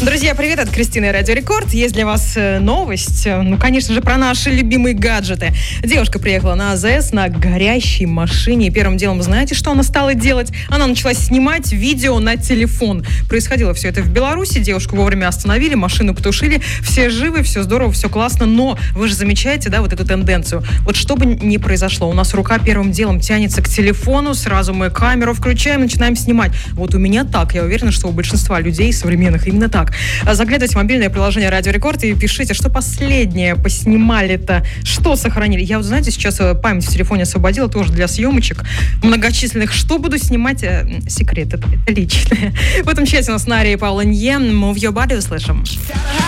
Друзья, привет, от Кристины, Радио Рекорд. Есть для вас новость, конечно же, про наши любимые гаджеты. Девушка приехала на АЗС на горящей машине. И первым делом, знаете, что она стала делать? Она начала снимать видео на телефон. Происходило все это в Беларуси. Девушку вовремя остановили, машину потушили. Все живы, все здорово, все классно. Но вы же замечаете, да, вот эту тенденцию. Вот что бы ни произошло, у нас рука первым делом тянется к телефону. Сразу мы камеру включаем, начинаем снимать. Вот у меня так. Я уверена, что у большинства людей современных именно так. Заглядывайте в мобильное приложение Радио Рекорд и пишите, что последнее поснимали-то, что сохранили. Я вот, знаете, сейчас память в телефоне освободила тоже для съемочек многочисленных. Что буду снимать? Секрет, это личное. В этом чате у нас Нария и Павла Нье. Move Your Body услышим.